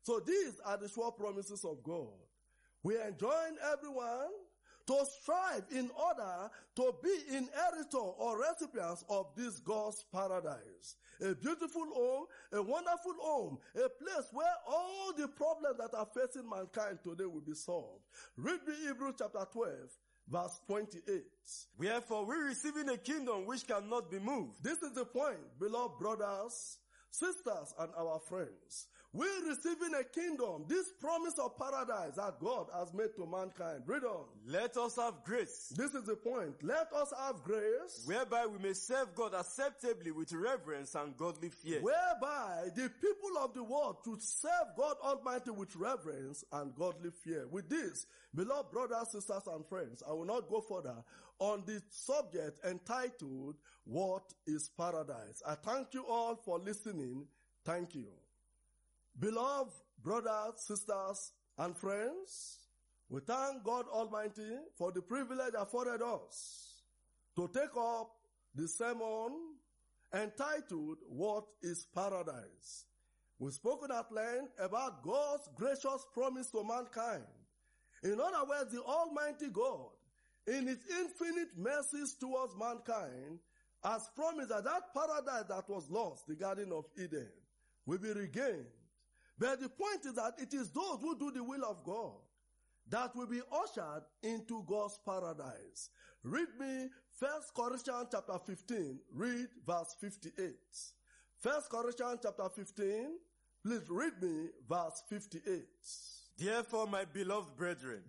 So these are the sure promises of God. We enjoin everyone to strive in order to be inheritor or recipients of this God's paradise. A beautiful home, a wonderful home, a place where all the problems that are facing mankind today will be solved. Read me Hebrews chapter 12, verse 28. Wherefore we receiving a kingdom which cannot be moved. This is the point, beloved brothers, sisters, and our friends. We're receiving a kingdom, this promise of paradise that God has made to mankind. Read on. Let us have grace. This is the point. Let us have grace, whereby we may serve God acceptably with reverence and godly fear. Whereby the people of the world should serve God Almighty with reverence and godly fear. With this, beloved brothers, sisters, and friends, I will not go further on the subject entitled, What is Paradise? I thank you all for listening. Thank you. Beloved brothers, sisters, and friends, we thank God Almighty for the privilege afforded us to take up the sermon entitled, What is Paradise? We've spoken at length about God's gracious promise to mankind. In other words, the Almighty God, in His infinite mercies towards mankind, has promised that paradise that was lost, the Garden of Eden, will be regained. But the point is that it is those who do the will of God that will be ushered into God's paradise. Read me 1 Corinthians chapter 15, read verse 58. 1 Corinthians chapter 15, please read me verse 58. Therefore, my beloved brethren,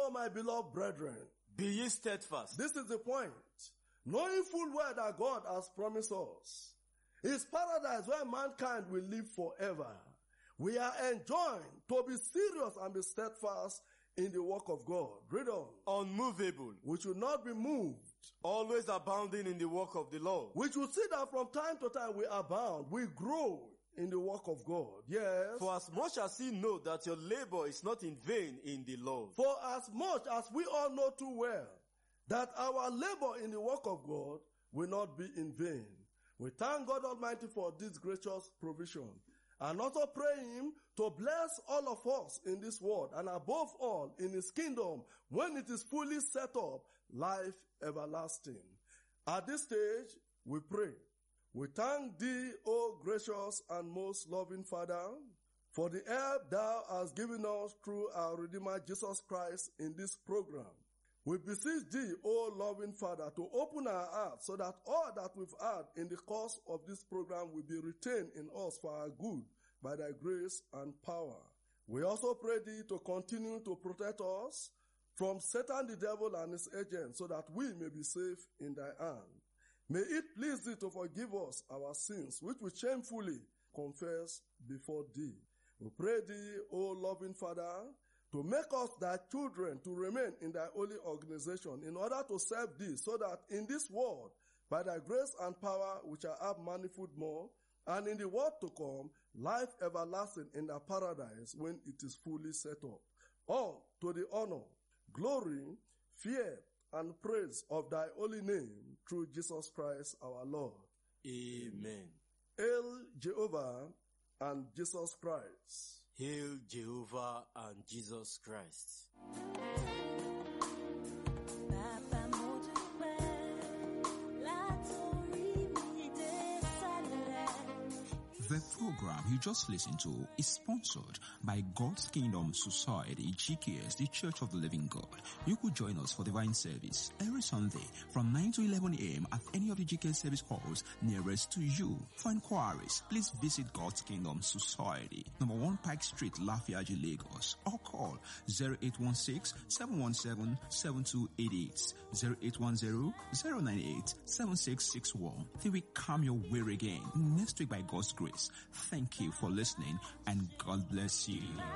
be ye steadfast. This is the point. Knowing full well that God has promised us His paradise where mankind will live forever. We are enjoined to be serious and be steadfast in the work of God. Read on. Unmovable. We should not be moved. Always abounding in the work of the Lord. We should see that from time to time we abound. We grow in the work of God. Yes. For as much as ye know that your labor is not in vain in the Lord. For as much as we all know too well that our labor in the work of God will not be in vain. We thank God Almighty for this gracious provision. And also pray Him to bless all of us in this world and above all in His kingdom when it is fully set up, life everlasting. At this stage, we pray. We thank Thee, O gracious and most loving Father, for the help Thou hast given us through our Redeemer Jesus Christ in this program. We beseech Thee, O loving Father, to open our hearts so that all that we've heard in the course of this program will be retained in us for our good by Thy grace and power. We also pray Thee to continue to protect us from Satan the devil and his agents so that we may be safe in Thy hand. May it please Thee to forgive us our sins which we shamefully confess before Thee. We pray Thee, O loving Father, to make us Thy children to remain in Thy holy organization in order to serve Thee so that in this world, by Thy grace and power which I have manifold more, and in the world to come, life everlasting in Thy paradise when it is fully set up. All to the honor, glory, fear, and praise of Thy holy name through Jesus Christ our Lord. Amen. Hail Jehovah and Jesus Christ. Hail Jehovah and Jesus Christ. The program you just listened to is sponsored by God's Kingdom Society, GKS, the Church of the Living God. You could join us for divine service every Sunday from 9 to 11 a.m. at any of the GKS service halls nearest to you. For inquiries, please visit God's Kingdom Society, number 1 Pike Street, Lafiaji, Lagos, or call 0816-717-7288, 0810-098-7661. Till we come your way again next week by God's grace. Thank you for listening and God bless you.